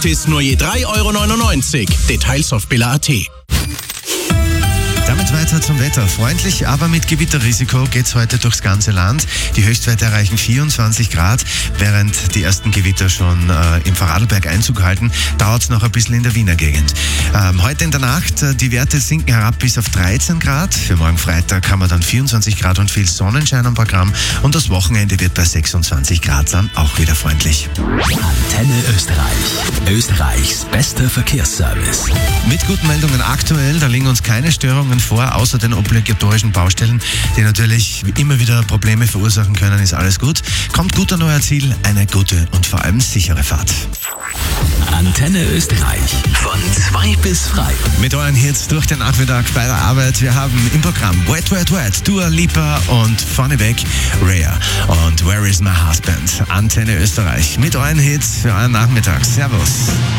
Ist nur je 3,99 €. Details auf billa.at. Damit weiter zum Wetter. Freundlich, aber mit Gewitterrisiko geht's heute durchs ganze Land. Die Höchstwerte erreichen 24 Grad. Während die ersten Gewitter schon im Vorarlberg Einzug halten, dauert's noch ein bisschen in der Wiener Gegend. Heute in der Nacht, die Werte sinken herab bis auf 13 Grad. Für morgen Freitag haben wir dann 24 Grad und viel Sonnenschein am Programm. Und das Wochenende wird bei 26 Grad sein, auch wieder freundlich. Antenne Österreich. Österreichs bester Verkehrsservice. Mit guten Meldungen aktuell, da liegen uns keine Störungen vor, außer den obligatorischen Baustellen, die natürlich immer wieder Probleme verursachen können, ist alles gut. Kommt gut an euer Ziel, eine gute und vor allem sichere Fahrt. Antenne Österreich von 2 bis frei. Mit euren Hits durch den Nachmittag bei der Arbeit. Wir haben im Programm Wet, Wet, Wet, Dua Lipa und vorneweg Rhea und Where is my husband? Antenne Österreich mit euren Hits für euren Nachmittag. Servus.